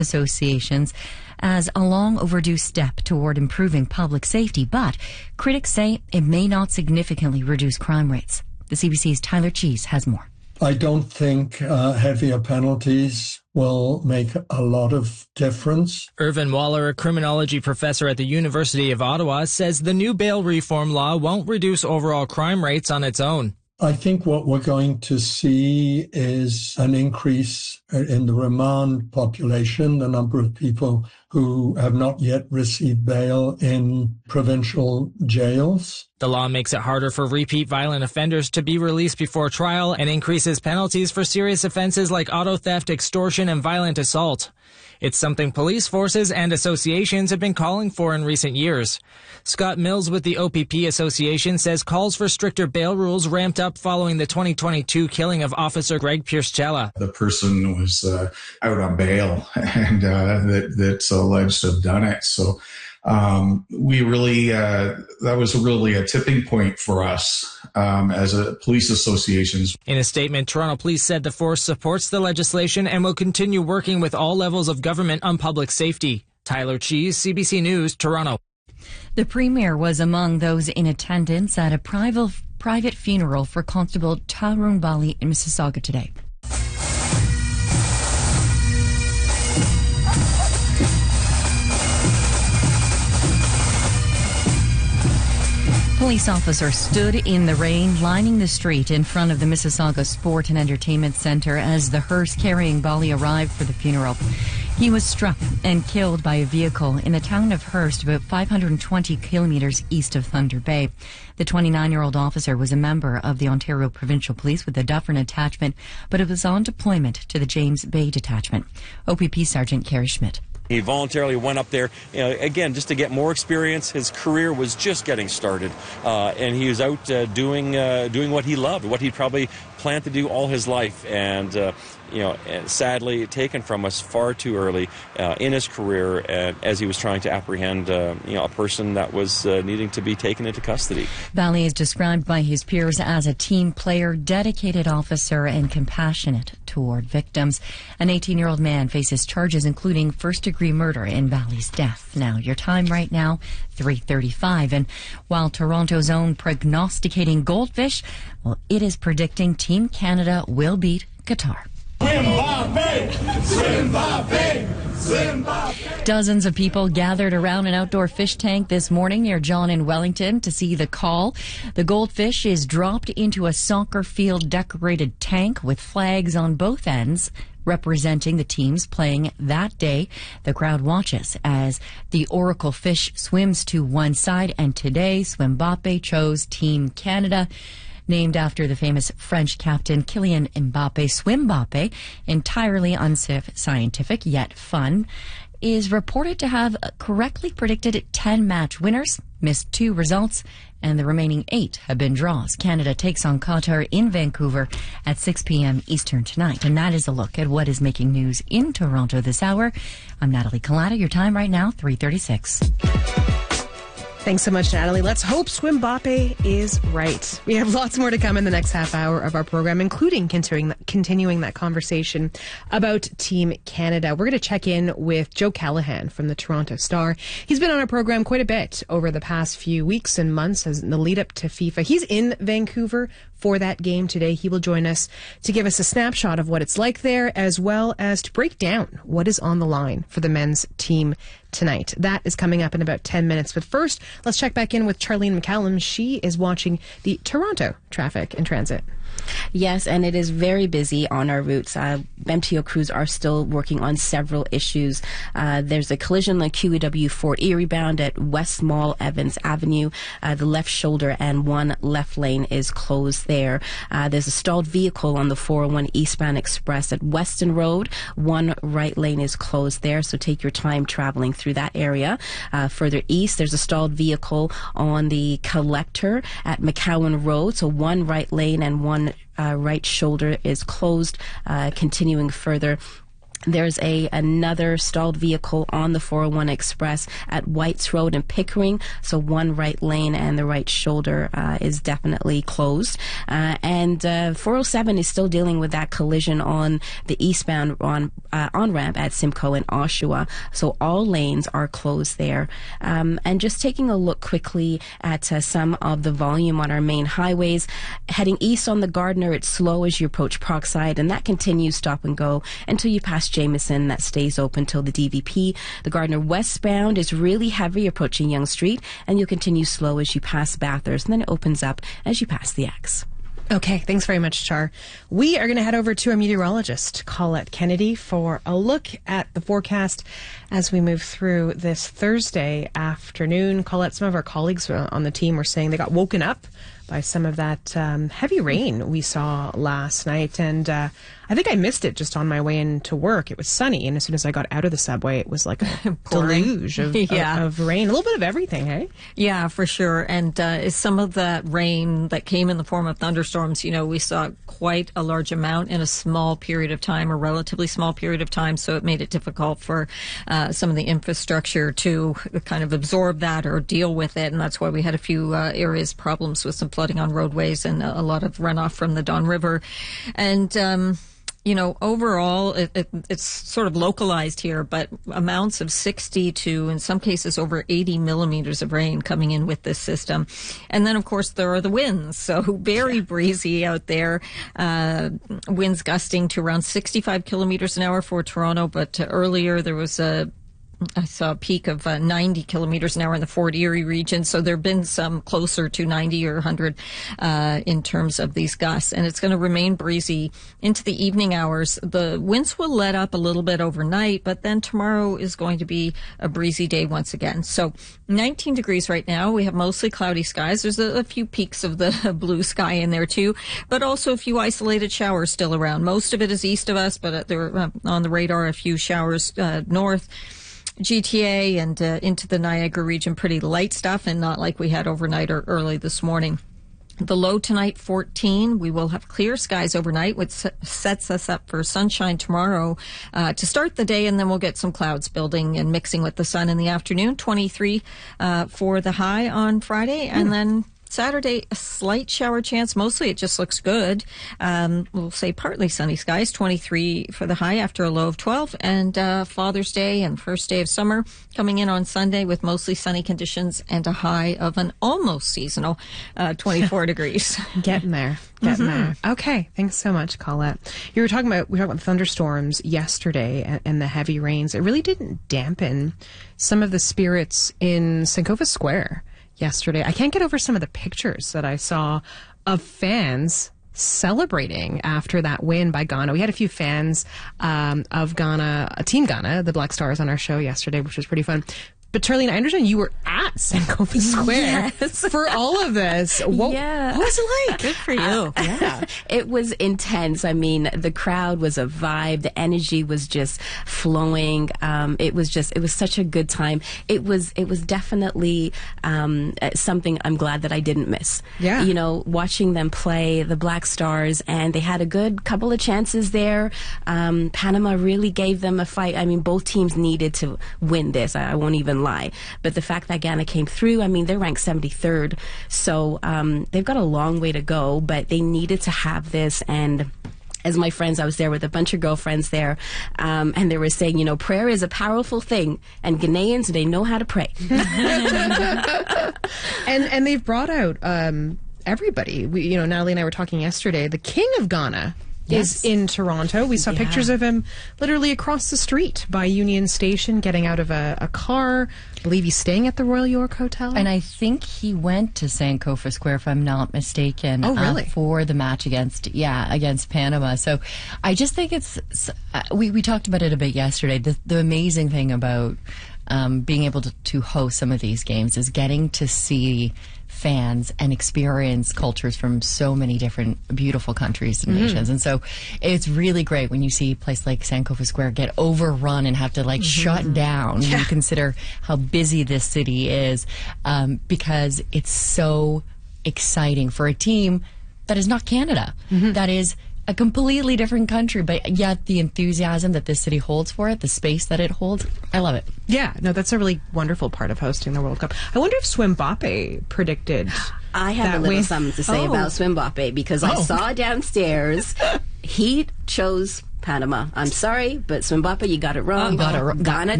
associations as a long overdue step toward improving public safety, but critics say it may not significantly reduce crime rates. The CBC's Tyler Cheese has more. I don't think heavier penalties will make a lot of difference. Irvin Waller, a criminology professor at the University of Ottawa, says the new bail reform law won't reduce overall crime rates on its own. I think what we're going to see is an increase in the remand population, the number of people who have not yet received bail in provincial jails. The law makes it harder for repeat violent offenders to be released before trial and increases penalties for serious offenses like auto theft, extortion, and violent assault. It's something police forces and associations have been calling for in recent years. Scott Mills with the OPP Association says calls for stricter bail rules ramped up following the 2022 killing of Officer Greg Pierce-Chella. The person was out on bail and that's alleged to have done it. So we really, that was really a tipping point for us as a police associations. In a statement, Toronto Police said the force supports the legislation and will continue working with all levels of government on public safety. Tyler Cheese, CBC News, Toronto. The Premier was among those in attendance at a private funeral for Constable Tarun Bali in Mississauga today. Police officers stood in the rain, lining the street in front of the Mississauga Sport and Entertainment Centre as the hearse carrying Bali arrived for the funeral. He was struck and killed by a vehicle in the town of Hearst, about 520 kilometres east of Thunder Bay. The 29-year-old officer was a member of the Ontario Provincial Police with the Dufferin Attachment, but it was on deployment to the James Bay Detachment. OPP Sergeant Kerry Schmidt. He voluntarily went up there, again, just to get more experience. His career was just getting started, and he was out doing what he loved, what he probably planned to do all his life, and sadly taken from us far too early in his career, as he was trying to apprehend a person that was needing to be taken into custody. Bali is described by his peers as a team player, dedicated officer, and compassionate toward victims. An 18-year-old man faces charges including first-degree murder in Bali's death. Now, your time right now, 3:35. And while Toronto's own prognosticating Goldfish, well, it is predicting Team Canada will beat Qatar. Zimbabwe! Zimbabwe! Zimbabwe! Dozens of people gathered around an outdoor fish tank this morning near John in Wellington to see the call. The goldfish is dropped into a soccer field decorated tank with flags on both ends representing the teams playing that day. The crowd watches as the Oracle fish swims to one side, and today Swimbappe chose Team Canada. Named after the famous French captain Kylian Mbappe, Swimbappe, entirely unscientific yet fun, is reported to have correctly predicted 10 match winners, missed 2 results, and the remaining 8 have been draws. Canada takes on Qatar in Vancouver at 6 p.m. Eastern tonight. And that is a look at what is making news in Toronto this hour. I'm Natalie Collada. Your time right now, 3:36. Thanks so much, Natalie. Let's hope Swimbappe is right. We have lots more to come in the next half hour of our program, including continuing that conversation about Team Canada. We're going to check in with Joe Callahan from the Toronto Star. He's been on our program quite a bit over the past few weeks and months as in the lead up to FIFA. He's in Vancouver for that game today. He will join us to give us a snapshot of what it's like there, as well as to break down what is on the line for the men's team tonight. That is coming up in about 10 minutes. But first, let's check back in with Charlene McCallum. She is watching the Toronto traffic and transit. Yes, and it is very busy on our routes. MTO crews are still working on several issues. There's a collision on QEW Fort Erie bound at West Mall Evans Avenue. The left shoulder and one left lane is closed there. There's a stalled vehicle on the 401 Eastbound Express at Weston Road. One right lane is closed there, so take your time traveling through that area. Further east, there's a stalled vehicle on the Collector at McCowan Road, so one right lane and one right shoulder is closed. Continuing further There's another stalled vehicle on the 401 Express at Whites Road in Pickering. So one right lane and the right shoulder is definitely closed. And 407 is still dealing with that collision on the eastbound on-ramp at Simcoe and Oshawa. So all lanes are closed there. And just taking a look quickly at some of the volume on our main highways. Heading east on the Gardiner, it's slow as you approach Parkside, and that continues stop and go until you pass Jameson. That stays open till the DVP. The Gardiner westbound is really heavy approaching Yonge Street, and you'll continue slow as you pass Bathurst, and then it opens up as you pass the X. Okay, thanks very much, Char. We are going to head over to our meteorologist, Colette Kennedy, for a look at the forecast as we move through this Thursday afternoon. Colette, some of our colleagues on the team were saying they got woken up by some of that heavy rain we saw last night. And I think I missed it just on my way into work. It was sunny, and as soon as I got out of the subway, it was like a deluge of rain. A little bit of everything, hey? Yeah, for sure. And some of that rain that came in the form of thunderstorms, we saw quite a large amount in a small period of time, a relatively small period of time, so it made it difficult for some of the infrastructure to kind of absorb that or deal with it, and that's why we had a few areas problems with some flooding on roadways and a lot of runoff from the Don River. And overall, it's sort of localized here, but amounts of 60 to, in some cases, over 80 millimeters of rain coming in with this system. And then, of course, there are the winds. So very breezy out there. Winds gusting to around 65 kilometers an hour for Toronto, but earlier there was I saw a peak of 90 kilometers an hour in the Fort Erie region. So there have been some closer to 90 or 100 in terms of these gusts. And it's going to remain breezy into the evening hours. The winds will let up a little bit overnight, but then tomorrow is going to be a breezy day once again. So 19 degrees right now. We have mostly cloudy skies. There's a few peaks of the blue sky in there too, but also a few isolated showers still around. Most of it is east of us, but there are on the radar a few showers north. GTA and into the Niagara region, pretty light stuff and not like we had overnight or early this morning. The low tonight, 14. We will have clear skies overnight, which sets us up for sunshine tomorrow to start the day, and then we'll get some clouds building and mixing with the sun in the afternoon. 23 for the high on Friday, and then Saturday, a slight shower chance. Mostly it just looks good. We'll say partly sunny skies, 23 for the high after a low of 12. And Father's Day and first day of summer coming in on Sunday with mostly sunny conditions and a high of an almost seasonal 24 degrees. Getting there. Okay, thanks so much, Colette. We were talking about thunderstorms yesterday and the heavy rains. It really didn't dampen some of the spirits in Sankofa Square yesterday. I can't get over some of the pictures that I saw of fans celebrating after that win by Ghana. We had a few fans of Ghana, Team Ghana, the Black Stars, on our show yesterday, which was pretty fun. But Charlene, I understand you were at Sankofa Square for all of this. What was it like? Good for you. It was intense. I mean, the crowd was a vibe. The energy was just flowing. It was such a good time. It was definitely something I'm glad that I didn't miss. Yeah. Watching them play the Black Stars, and they had a good couple of chances there. Panama really gave them a fight. I mean, both teams needed to win this. I won't even lie. But the fact that Ghana came through, I mean, they're ranked 73rd. So they've got a long way to go, but they needed to have this. And as my friends, I was there with a bunch of girlfriends there, and they were saying, prayer is a powerful thing, and Ghanaians, they know how to pray. and they've brought out everybody. Natalie and I were talking yesterday. The King of Ghana is in Toronto. We saw pictures of him literally across the street by Union Station, getting out of a car. I believe he's staying at the Royal York Hotel. And I think he went to Sankofa Square, if I'm not mistaken. Oh, really? For the match against Panama. So I just think it's, we talked about it a bit yesterday. The amazing thing about being able to host some of these games is getting to see fans and experience cultures from so many different beautiful countries and nations. And so it's really great when you see a place like Sankofa Square get overrun and have to shut down when you consider how busy this city is, because it's so exciting for a team that is not Canada, that is a completely different country, but yet the enthusiasm that this city holds for it, the space that it holds, I love it. Yeah, no, that's a really wonderful part of hosting the World Cup. I wonder if Swim Mbappe predicted. I have a little something to say about Swim Mbappe because I saw downstairs he chose Panama. I'm sorry, but Swim Mbappe, you got it wrong. Ghana